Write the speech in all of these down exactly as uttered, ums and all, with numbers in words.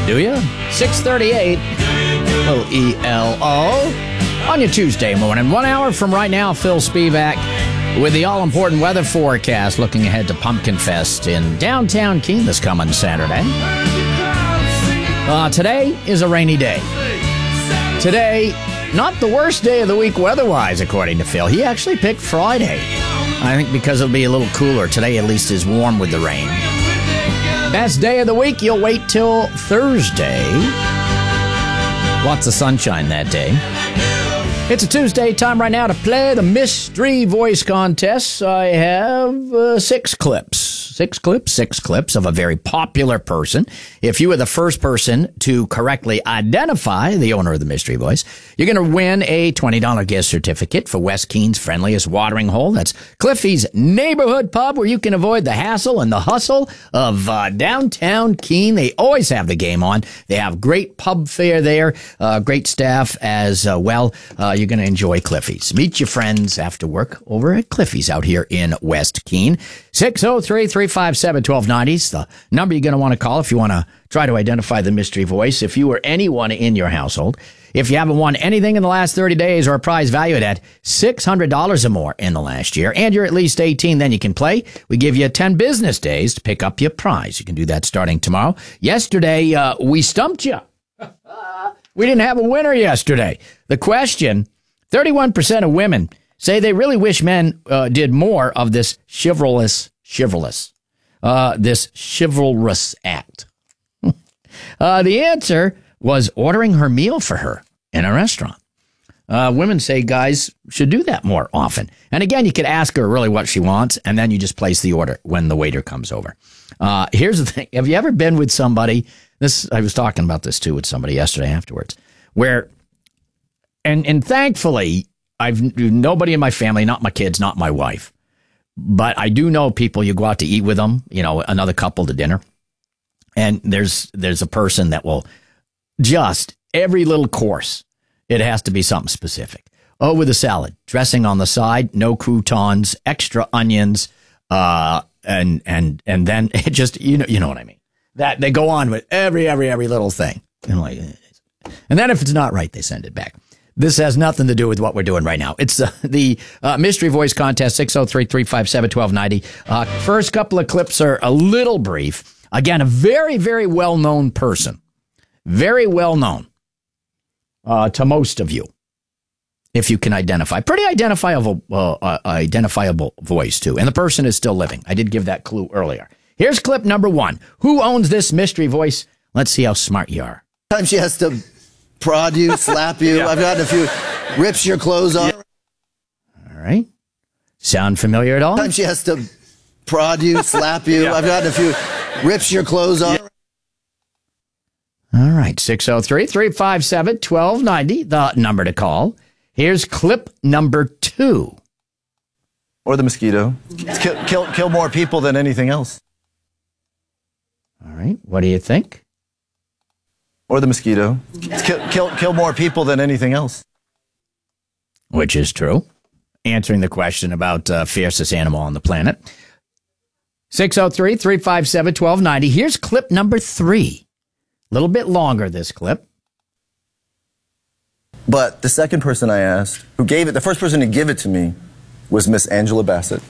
Do you? six thirty-eight, little E L O, on your Tuesday morning. One hour from right now, Phil Spivak with the all-important weather forecast, looking ahead to Pumpkin Fest in downtown Keene this coming Saturday. Uh, today is a rainy day. Today, not the worst day of the week weather-wise, according to Phil. He actually picked Friday. I think because it'll be a little cooler. Today, at least, is warm with the rain. Best day of the week, you'll wait till Thursday. Lots of sunshine that day. It's a Tuesday, time right now to play the Mystery Voice Contest. I have uh, six clips. Six clips, six clips of a very popular person. If you were the first person to correctly identify the owner of the Mystery Voice, you're going to win a twenty dollars gift certificate for West Keene's friendliest watering hole. That's Cliffy's Neighborhood Pub, where you can avoid the hassle and the hustle of uh, downtown Keene. They always have the game on. They have great pub fare there, uh, great staff as uh, well. Uh, you're going to enjoy Cliffy's. Meet your friends after work over at Cliffy's out here in West Keene. six oh three, three five seven, one two nine oh is the number you're going to want to call if you want to try to identify the Mystery Voice. If you or anyone in your household, if you haven't won anything in the last thirty days or a prize valued at six hundred dollars or more in the last year, and you're at least eighteen, then you can play. We give you ten business days to pick up your prize. You can do that starting tomorrow. Yesterday, uh, we stumped you. We didn't have a winner yesterday. The question, thirty-one percent of women say they really wish men uh, did more of this chivalrous, chivalrous, uh, this chivalrous act. uh, the answer was ordering her meal for her in a restaurant. Uh, women say guys should do that more often. And again, you could ask her really what she wants, and then you just place the order when the waiter comes over. Uh, here's the thing. Have you ever been with somebody, this, I was talking about this too with somebody yesterday afterwards, where, and, and thankfully, I've nobody in my family, not my kids, not my wife, but I do know people. You go out to eat with them, you know, another couple to dinner, and there's there's a person that will just every little course, it has to be something specific. Oh, with a salad, dressing on the side, no croutons, extra onions, uh, and and and then it just you know you know what I mean. That they go on with every every every little thing, and like, and then if it's not right, they send it back. This has nothing to do with what we're doing right now. It's uh, the uh, Mystery Voice Contest, six oh three, three five seven, one two nine oh. Uh, first couple of clips are a little brief. Again, a very, very well-known person. Very well-known uh, to most of you, if you can identify. Pretty identifiable, uh, uh, identifiable voice, too. And the person is still living. I did give that clue earlier. Here's clip number one. Who owns this Mystery Voice? Let's see how smart you are. Sometimes she has to prod you, slap you. Yeah. I've gotten a few, rips your clothes off. All right. Sound familiar at all? Sometimes she has to prod you, slap you. Yeah. I've gotten a few, rips your clothes off. Yeah. All right. six oh three, three five seven, one two nine oh, the number to call. Here's clip number two. Or the mosquito. Kill, kill, kill more people than anything else. All right. What do you think? Or the mosquito. Kill, kill, kill more people than anything else. Which is true. Answering the question about uh, fiercest animal on the planet. six oh three, three five seven, one two nine oh. Here's clip number three. A little bit longer, this clip. But the second person I asked, who gave it, the first person to give it to me, was Miss Angela Bassett.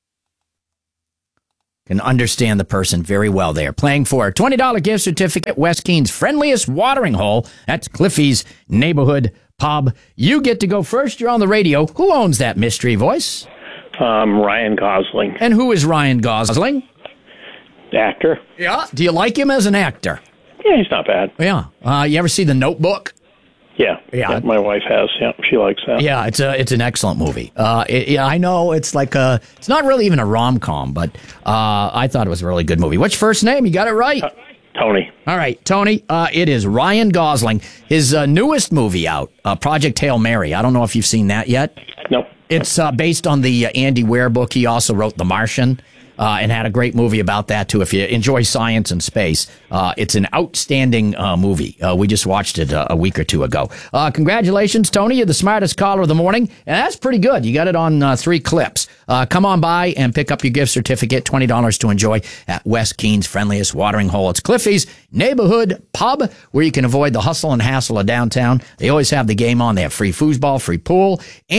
Can understand the person very well there. Playing for a twenty dollars gift certificate, West Keene's friendliest watering hole. That's Cliffy's Neighborhood Pub. You get to go first. You're on the radio. Who owns that Mystery Voice? Um, Ryan Gosling. And who is Ryan Gosling? Actor. Yeah. Do you like him as an actor? Yeah, he's not bad. Yeah. Uh, you ever see The Notebook? Yeah. Yeah. yeah. My wife has. Yeah, she likes that. Yeah, it's a it's an excellent movie. Uh, it, yeah, I know it's like a it's not really even a rom-com, but uh, I thought it was a really good movie. What's your first name? You got it right. Uh, Tony. All right, Tony. Uh, it is Ryan Gosling. His uh, newest movie out, uh, Project Hail Mary. I don't know if you've seen that yet. No. It's uh, based on the uh, Andy Weir book. He also wrote The Martian. uh, and had a great movie about that, too. If you enjoy science and space, uh, it's an outstanding uh, movie. Uh, we just watched it uh, a week or two ago. Uh, congratulations, Tony. You're the smartest caller of the morning, and that's pretty good. You got it on uh, three clips. Uh, come on by and pick up your gift certificate, twenty dollars to enjoy at West Keene's friendliest watering hole. It's Cliffy's Neighborhood Pub, where you can avoid the hustle and hassle of downtown. They always have the game on. They have free foosball, free pool,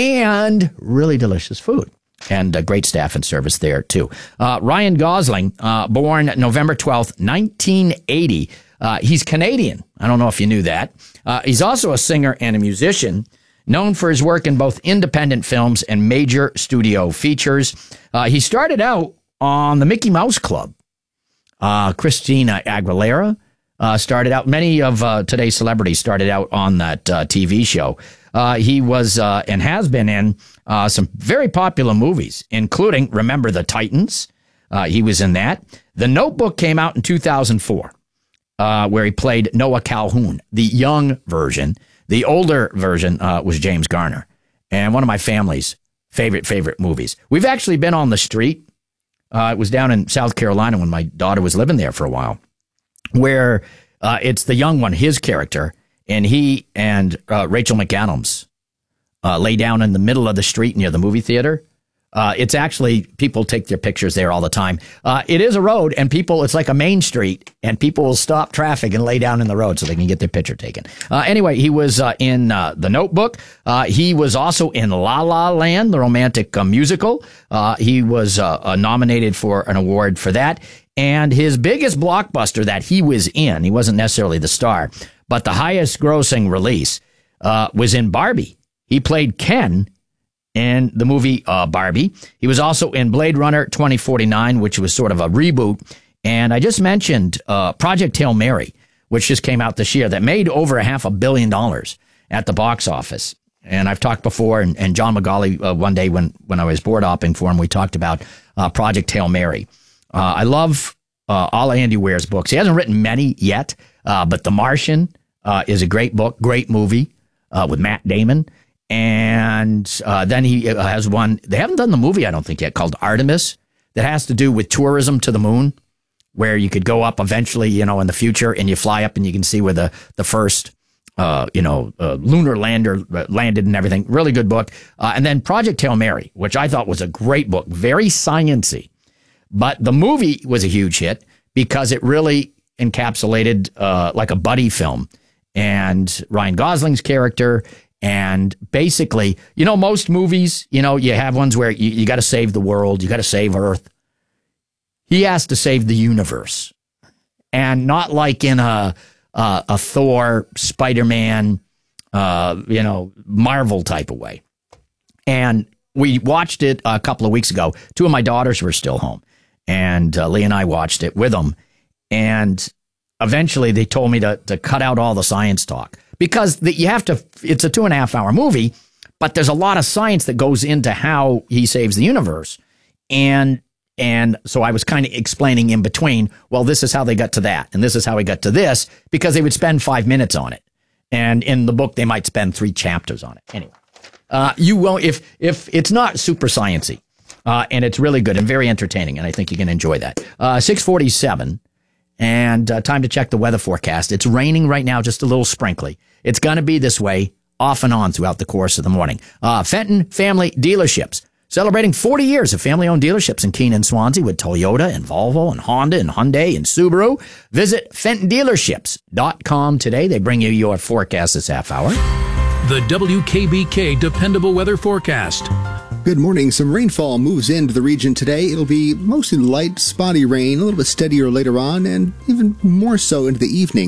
and really delicious food. And uh, great staff and service there, too. Uh, Ryan Gosling, uh, born November twelfth, nineteen eighty. Uh, he's Canadian. I don't know if you knew that. Uh, he's also a singer and a musician, known for his work in both independent films and major studio features. Uh, he started out on the Mickey Mouse Club. Uh, Christina Aguilera uh, started out. Many of uh, today's celebrities started out on that uh, T V show. Uh, he was uh, and has been in uh, some very popular movies, including Remember the Titans. Uh, he was in that. The Notebook came out in two thousand four, uh, where he played Noah Calhoun, the young version. The older version uh, was James Garner, and one of my family's favorite, favorite movies. We've actually been on the street. Uh, it was down in South Carolina when my daughter was living there for a while, where uh, it's the young one, his character, and he and uh, Rachel McAdams uh, lay down in the middle of the street near the movie theater. Uh, it's actually, people take their pictures there all the time. Uh, it is a road, and people, it's like a main street, and people will stop traffic and lay down in the road so they can get their picture taken. Uh, anyway, he was uh, in uh, The Notebook. Uh, he was also in La La Land, the romantic uh, musical. Uh, he was uh, uh, nominated for an award for that. And his biggest blockbuster that he was in, he wasn't necessarily the star, but the highest grossing release uh, was in Barbie. He played Ken in the movie uh, Barbie. He was also in Blade Runner twenty forty-nine, which was sort of a reboot. And I just mentioned uh, Project Hail Mary, which just came out this year, that made over a half a billion dollars at the box office. And I've talked before, and, and John McGauley, uh, one day when, when I was board hopping for him, we talked about uh, Project Hail Mary. Uh, I love uh, all Andy Weir's books. He hasn't written many yet, uh, but The Martian uh, is a great book, great movie uh, with Matt Damon. And uh, then he has one, they haven't done the movie, I don't think yet, called Artemis, that has to do with tourism to the moon, where you could go up eventually, you know, in the future, and you fly up and you can see where the, the first, uh, you know, uh, lunar lander landed and everything. Really good book. Uh, and then Project Hail Mary, which I thought was a great book, very science-y. But the movie was a huge hit because it really encapsulated uh, like a buddy film. And Ryan Gosling's character. And basically, you know, most movies, you know, you have ones where you, you got to save the world, you got to save Earth. He has to save the universe, and not like in a a, a Thor, Spider-Man, uh, you know, Marvel type of way. And we watched it a couple of weeks ago. Two of my daughters were still home, and uh, Lee and I watched it with them. And eventually, they told me to to cut out all the science talk. Because the, you have to, it's a two and a half hour movie, but there's a lot of science that goes into how he saves the universe. And and so I was kind of explaining in between, well, this is how they got to that, and this is how he got to this, because they would spend five minutes on it. And in the book, they might spend three chapters on it. Anyway, uh, you won't, if if it's not super sciencey, uh, and it's really good and very entertaining, and I think you can enjoy that. Uh, six forty-seven. And uh, time to check the weather forecast. It's raining right now, just a little sprinkly. It's going to be this way off and on throughout the course of the morning. Uh, Fenton Family Dealerships, celebrating forty years of family-owned dealerships in Keene and Swansea with Toyota and Volvo and Honda and Hyundai and Subaru. Visit Fenton Dealerships dot com today. They bring you your forecast this half hour. The W K B K Dependable Weather Forecast. Good morning. Some rainfall moves into the region today. It'll be mostly light, spotty rain, a little bit steadier later on, and even more so into the evening.